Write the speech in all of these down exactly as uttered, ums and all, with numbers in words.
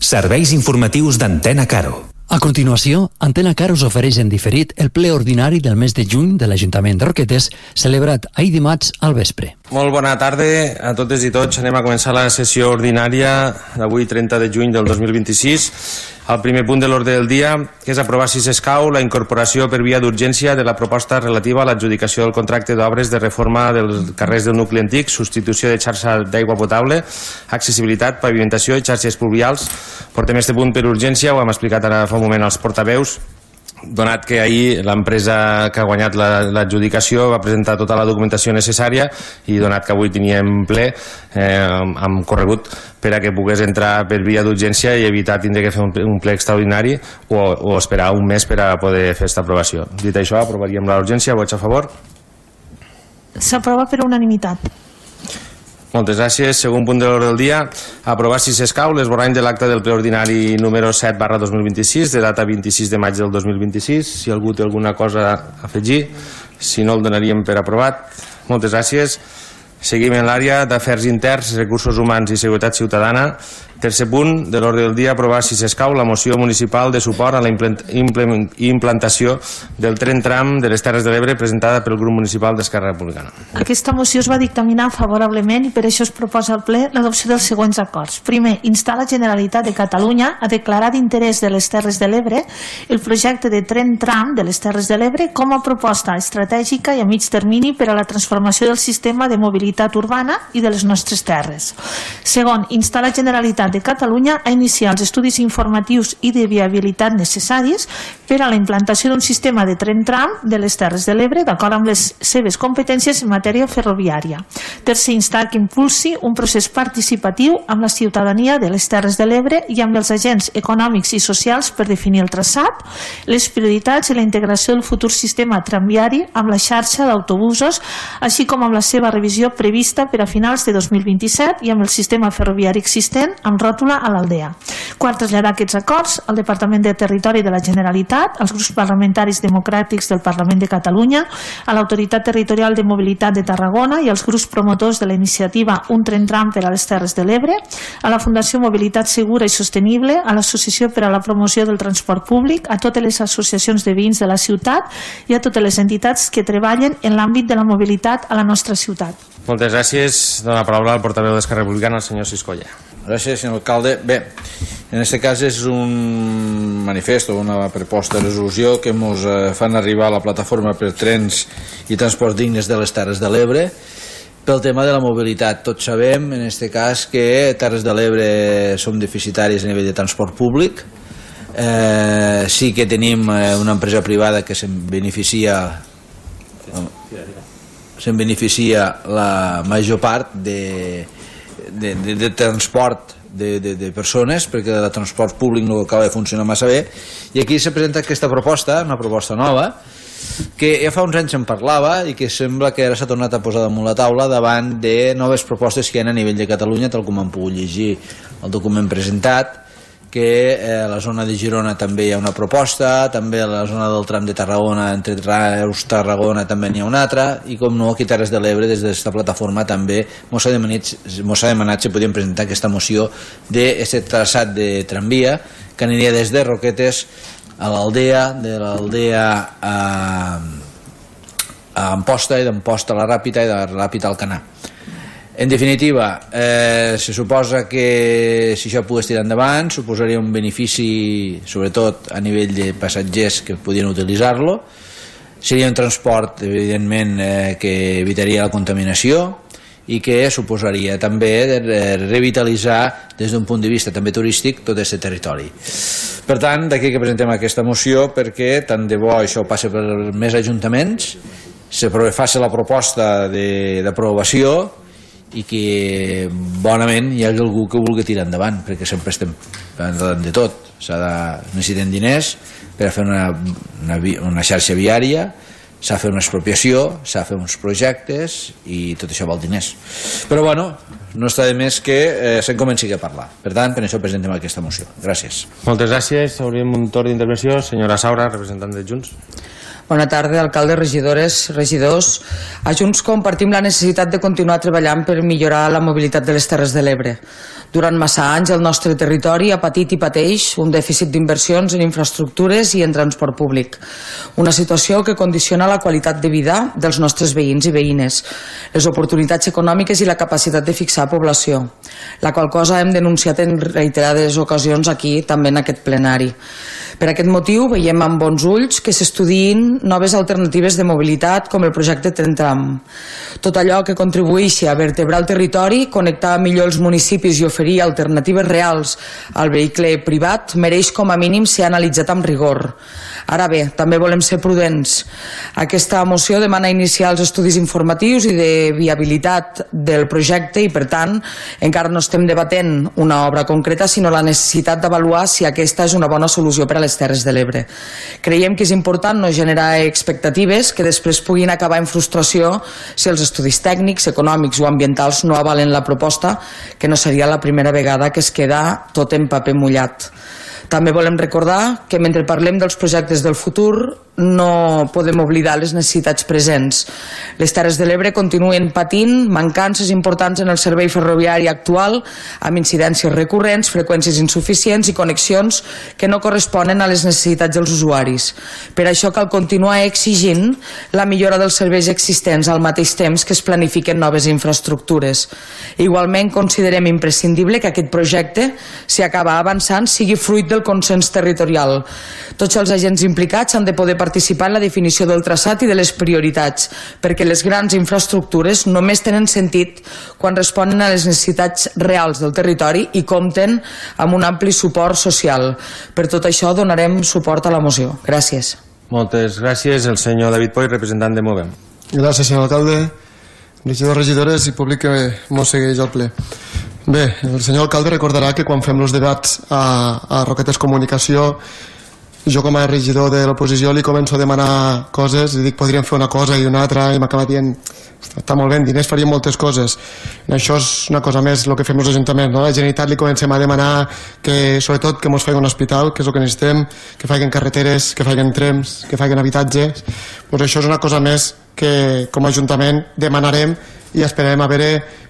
Serveis informatius d'Antena Caro. A continuació, Antena Caro us ofereix en diferit el ple ordinari del mes de juny de l'Ajuntament de Roquetes, celebrat ahir dimarts al vespre. Molt bona tarda a totes i tots. Anem a començar la sessió ordinària d'avui, trenta de juny del dos mil vint-i-sis. El primer punt de l'ordre del dia, que és aprovar, si s'escau, la incorporació per via d'urgència de la proposta relativa a l'adjudicació del contracte d'obres de reforma dels carrers del nucli antic, substitució de xarxa d'aigua potable, accessibilitat, pavimentació i xarxes pluvials. Portem este punt per urgència, ho hem explicat ara fa un moment als portaveus, donat que ahir l'empresa que ha guanyat l'adjudicació va presentar tota la documentació necessària i donat que avui teníem ple, eh, hem corregut per a que pogués entrar per via d'urgència i evitar tindre que fer un ple extraordinari o, o esperar un mes per a poder fer aquesta aprovació. Dit això, aprovaríem l'urgència. Vots a favor? S'aprova per unanimitat. Moltes gràcies. Segon punt de l'ordre del dia, aprovar, si s'escau, l'esborrany de l'acte del ple ordinari número set barra dos mil vint-i-sis, de data vint-i-sis de maig del dos mil vint-i-sis. Si algú té alguna cosa a afegir, si no el donaríem per aprovat. Moltes gràcies. Seguim en l'àrea d'afers interns, recursos humans i seguretat ciutadana. Tercer punt de l'ordre del dia, aprovar, si s'escau, la moció municipal de suport a la implantació del tren tram de les Terres de l'Ebre presentada pel grup municipal d'Esquerra Republicana. Aquesta moció es va dictaminar favorablement i per això es proposa al ple l'adopció dels següents acords. Primer, instar la Generalitat de Catalunya a declarar d'interès de les Terres de l'Ebre el projecte de tren tram de les Terres de l'Ebre com a proposta estratègica i a mig termini per a la transformació del sistema de mobilitat urbana i de les nostres terres. Segon, instar la Generalitat de Catalunya a iniciar els estudis informatius i de viabilitat necessaris per a la implantació d'un sistema de tren tram de les Terres de l'Ebre d'acord amb les seves competències en matèria ferroviària. Tercer, instar que impulsi un procés participatiu amb la ciutadania de les Terres de l'Ebre i amb els agents econòmics i socials per definir el traçat, les prioritats i la integració del futur sistema tramviari amb la xarxa d'autobusos, així com amb la seva revisió prevista per a finals de dos mil vint-i-set i amb el sistema ferroviari existent amb ròtula a l'Aldea. Quart, traslladar aquests acords al Departament de Territori de la Generalitat, als grups parlamentaris democràtics del Parlament de Catalunya, a l'Autoritat Territorial de Mobilitat de Tarragona i als grups promotors de la iniciativa Un tren tram per a les Terres de l'Ebre, a la Fundació Mobilitat Segura i Sostenible, a l'Associació per a la Promoció del Transport Públic, a totes les associacions de veïns de la ciutat i a totes les entitats que treballen en l'àmbit de la mobilitat a la nostra ciutat. Moltes gràcies. Dono la paraula al portaveu d'Esquerra Republicana, el senyor Siscolla. Gràcies, senyor alcalde. Bé, en aquest cas és un manifest o una proposta de resolució que ens fan arribar a la plataforma per trens i transports dignes de les Terres de l'Ebre pel tema de la mobilitat. Tots sabem, en aquest cas, que Terres de l'Ebre som deficitaris a nivell de transport públic. Eh, sí que tenim una empresa privada que se'n beneficia se'n beneficia la major part de De, de, de transport de, de, de persones, perquè el transport públic no acaba de funcionar massa bé, i aquí se presenta aquesta proposta, una proposta nova, que ja fa uns anys se'n parlava i que sembla que ara s'ha tornat a posar damunt la taula davant de noves propostes que hi ha a nivell de Catalunya, tal com han pogut llegir el document presentat, que a la zona de Girona també hi ha una proposta, també a la zona del tram de Tarragona, entre Reus i Tarragona també n'hi ha una altra, i com no, aquí a Terres de l'Ebre, des d'aquesta plataforma també mos ha demanat, mos ha demanat si podíem presentar aquesta moció d'aquest traçat de tramvia que aniria des de Roquetes a l'Aldea, de l'Aldea a, a Amposta i d'Amposta a la Ràpita i de la Ràpita al Canà. En definitiva, eh, se suposa que si això pogués tirar endavant suposaria un benefici sobretot a nivell de passatgers que podien utilitzar-lo. Seria un transport evidentment eh, que evitaria la contaminació i que suposaria també de revitalitzar des d'un punt de vista també turístic tot aquest territori. Per tant, d'aquí que presentem aquesta moció, perquè tant de bo això passi per més ajuntaments, se faci la proposta d'aprovació i que bonament hi hagi algú que vulgui tirar endavant, perquè sempre estem parlant de tot. S'ha de, necessitem diners per fer una, una, una xarxa viària, s'ha de fer una expropiació, s'ha de fer uns projectes i tot això val diners. Però bueno, no està de més que eh, se'n comenci a parlar. Per tant, per això presentem aquesta moció. Gràcies. Moltes gràcies. Obrim un torn d'intervenció. Senyora Saura, representant de Junts. Bona tarda, alcalde, regidores, regidors. A Junts compartim la necessitat de continuar treballant per millorar la mobilitat de les Terres de l'Ebre. Durant massa anys el nostre territori ha patit i pateix un dèficit d'inversions en infraestructures i en transport públic. Una situació que condiciona la qualitat de vida dels nostres veïns i veïnes, les oportunitats econòmiques i la capacitat de fixar població, la qual cosa hem denunciat en reiterades ocasions aquí, també en aquest plenari. Per aquest motiu veiem amb bons ulls que s'estudiïn noves alternatives de mobilitat com el projecte Tren Tram. Tot allò que contribueixi a vertebrar el territori, connectar millor els municipis i oferir alternatives reals al vehicle privat mereix com a mínim ser analitzat amb rigor. Ara bé, també volem ser prudents. Aquesta moció demana iniciar els estudis informatius i de viabilitat del projecte i, per tant, encara no estem debatent una obra concreta, sinó la necessitat d'avaluar si aquesta és una bona solució per a les Terres de l'Ebre. Creiem que és important no generar expectatives que després puguin acabar en frustració si els estudis tècnics, econòmics o ambientals no avalen la proposta, que no seria la primera vegada que es queda tot en paper mullat. També volem recordar que mentre parlem dels projectes del futur no podem oblidar les necessitats presents. Les Terres de l'Ebre continuen patint mancances importants en el servei ferroviari actual, amb incidències recurrents, freqüències insuficients i connexions que no corresponen a les necessitats dels usuaris. Per això cal continuar exigint la millora dels serveis existents al mateix temps que es planifiquen noves infraestructures. Igualment considerem imprescindible que aquest projecte, si acaba avançant, sigui fruit del consens territorial. Tots els agents implicats han de poder participar en la definició del traçat i de les prioritats, perquè les grans infraestructures només tenen sentit quan responen a les necessitats reals del territori i compten amb un ampli suport social. Per tot això donarem suport a la moció. Gràcies. Moltes gràcies. El senyor David Poy, representant de Movem. Gràcies, senyor alcalde, regidors, regidores i públic que mos segueix al ple. Bé, el senyor alcalde recordarà que quan fem els debats a, a Roquetes Comunicació, jo com a regidor de l'oposició li començo a demanar coses i dic podríem fer una cosa i una altra i m'acaba dient està molt bé, en diners faríem moltes coses. Això és una cosa més el que fem els ajuntaments, no? A la Generalitat li comencem a demanar que, sobretot, que ens facin un hospital, que és el que necessitem, que facin carreteres, que facin trens, que facin habitatges. Pues això és una cosa més que com a ajuntament demanarem i esperem a veure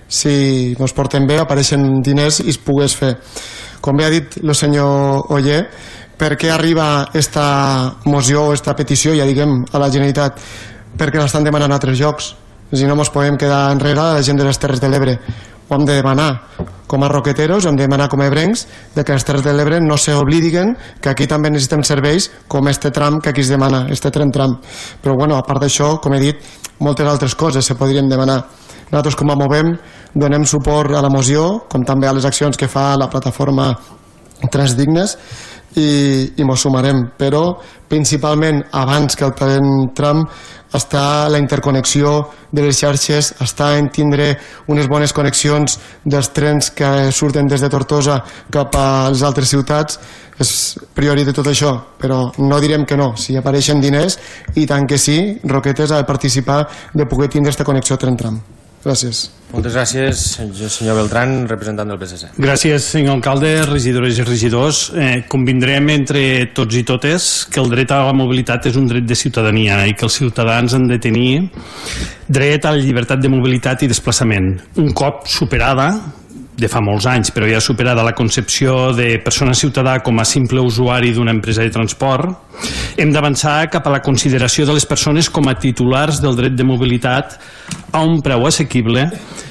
si ens portem bé, apareixen diners i es pogués fer. Com bé ha dit el senyor Oller, per què arriba esta moció o esta petició, ja diguem, a la Generalitat? Perquè l'estan demanant a altres llocs. Si no ens podem quedar enrere la gent de les Terres de l'Ebre. Ho hem de demanar com a roqueteros, ho hem de demanar com a ebrencs, de que les Terres de l'Ebre no s'oblidin que aquí també necessitem serveis com este tram que aquí es demana, este tren tram. Però bueno, a part d'això, com he dit, moltes altres coses se podrien demanar. Nosaltres com a Movem donem suport a la moció, com també a les accions que fa la plataforma Trens Dignes, i, i mos sumarem, però principalment abans que el tren tram està la interconnexió de les xarxes, està en tindre unes bones connexions dels trens que surten des de Tortosa cap a les altres ciutats. És priori de tot això, però no direm que no, si apareixen diners i tant que sí, Roquetes ha de participar de poder tindre aquesta connexió tren tram. Gràcies. Moltes gràcies, senyor Beltrán, representant del P S C. Gràcies, senyor alcalde, regidores i regidors. Eh, convindrem entre tots i totes que el dret a la mobilitat és un dret de ciutadania i que els ciutadans han de tenir dret a la llibertat de mobilitat i desplaçament. Un cop superada, de fa molts anys, però ja superada la concepció de persona ciutadà com a simple usuari d'una empresa de transport, hem d'avançar cap a la consideració de les persones com a titulars del dret de mobilitat a un preu assequible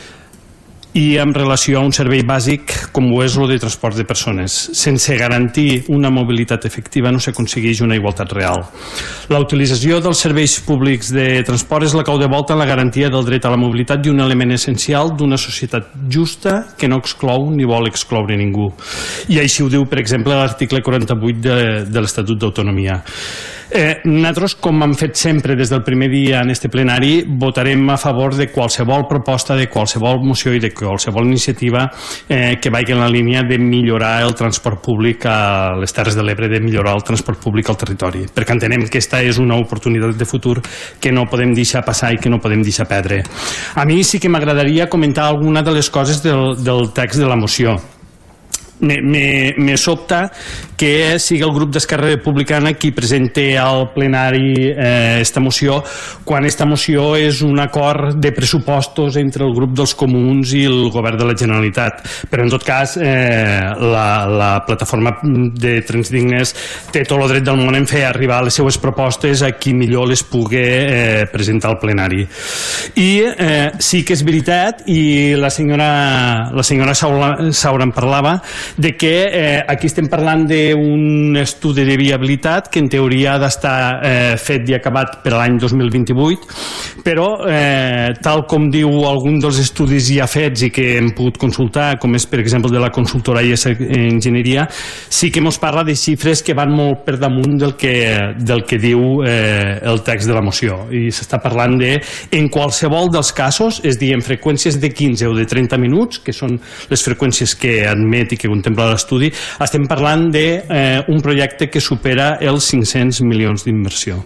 i en relació a un servei bàsic com ho és el de transport de persones. Sense garantir una mobilitat efectiva no s'aconsegueix una igualtat real. La utilització dels serveis públics de transport és la clau de volta en la garantia del dret a la mobilitat i un element essencial d'una societat justa que no exclou ni vol excloure ningú. I així ho diu, per exemple, l'article quaranta-vuit de, de l'Estatut d'Autonomia. Eh, nosaltres, com hem fet sempre des del primer dia en este plenari, votarem a favor de qualsevol proposta, de qualsevol moció i de qualsevol iniciativa eh, que vagi en la línia de millorar el transport públic a les Terres de l'Ebre, de millorar el transport públic al territori, perquè entenem que aquesta és una oportunitat de futur que no podem deixar passar i que no podem deixar perdre. A mi sí que m'agradaria comentar alguna de les coses del, del text de la moció. Me, me, me sobta que sigui el grup d'Esquerra Republicana qui presente al plenari eh, esta moció, quan esta moció és un acord de pressupostos entre el grup dels comuns i el govern de la Generalitat. Però en tot cas eh, la, la plataforma de Trens Dignes té tot el dret del món en fer arribar les seues propostes a qui millor les pugui eh, presentar al plenari. I eh, sí que és veritat, i la senyora, la senyora Saura, Saura en parlava, de que eh, aquí estem parlant d'un estudi de viabilitat que en teoria ha d'estar eh, fet i acabat per l'any dos mil vint-i-vuit, però eh, tal com diu algun dels estudis ja fets i que hem pogut consultar, com és per exemple de la consultora I S Enginyeria, sí que ens parla de xifres que van molt per damunt del que, del que diu eh, el text de la moció, i s'està parlant de, en qualsevol dels casos, és a dir, en freqüències de quinze o de trenta minuts, que són les freqüències que admet i que contempla l'estudi, estem parlant d'un eh, projecte que supera els cinc-cents milions d'inversió.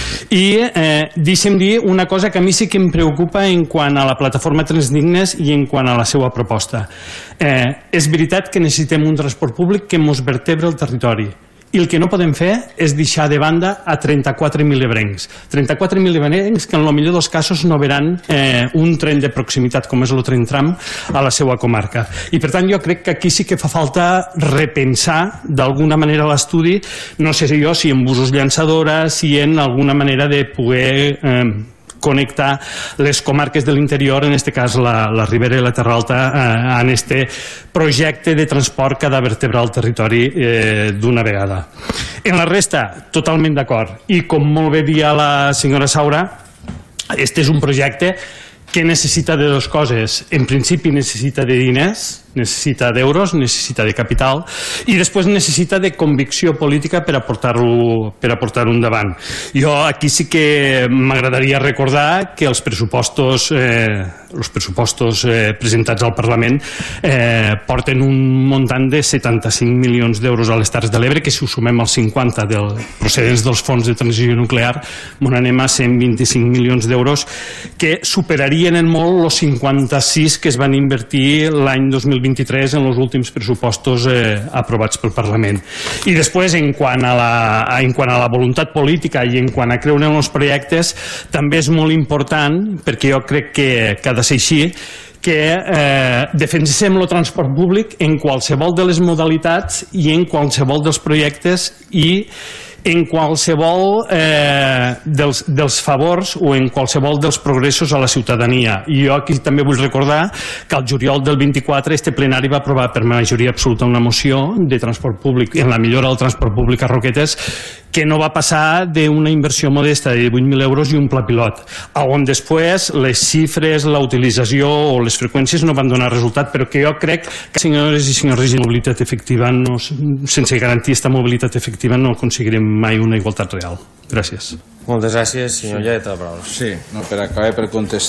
I eh, deixa'm dir una cosa que a mi sí que em preocupa en quant a la plataforma Trens Dignes i en quant a la seva proposta. Eh, és veritat que necessitem un transport públic que ens vertebra el territori, i el que no podem fer és deixar de banda a trenta-quatre mil ebrencs. trenta-quatre mil ebrencs que en el millor dels casos no veuran eh, un tren de proximitat com és el tren tram a la seva comarca. I per tant jo crec que aquí sí que fa falta repensar d'alguna manera l'estudi, no sé si jo, si en busos llançadores, si en alguna manera de poder eh, connectar les comarques de l'interior, en aquest cas la, la Ribera i la Terra Alta, eh, en aquest projecte de transport que ha de vertebrar el territori eh, d'una vegada. En la resta, totalment d'acord. I com molt bé dia la senyora Saura, este és un projecte que necessita de dues coses. En principi necessita de diners, necessita d'euros, necessita de capital, i després necessita de convicció política per a portar-ho per a portar-ho endavant. Jo aquí sí que m'agradaria recordar que els pressupostos eh, els pressupostos eh, presentats al Parlament eh, porten un muntant de setanta-cinc milions d'euros a les Terres de l'Ebre, que si ho sumem als cinquanta del, procedents dels fons de transició nuclear, on anem a cent vint-i-cinc milions d'euros, que superarien en molt els cinquanta-sis que es van invertir l'any dos mil vint-i-tres en els últims pressupostos eh, aprovats pel Parlament. I després, en quant a la, en quant a la voluntat política i en quant a creure en els projectes, també és molt important, perquè jo crec que, que ha de ser així, que eh, defensem el transport públic en qualsevol de les modalitats i en qualsevol dels projectes i en qualsevol eh, dels, dels favors o en qualsevol dels progressos a la ciutadania. I jo aquí també vull recordar que al juliol del vint-i-quatre este plenari va aprovar per majoria absoluta una moció de transport públic, en la millora del transport públic a Roquetes, que no va passar d'una inversió modesta de divuit mil euros i un pla pilot, on després les xifres, la utilització o les freqüències no van donar resultat, però que jo crec que, senyores i senyors, la mobilitat efectiva no, sense garantir aquesta mobilitat efectiva no aconseguirem mai una igualtat real. Gràcies. Moltes gràcies, senyor Llet, a la paraula. Sí, no, per acabar, per contestar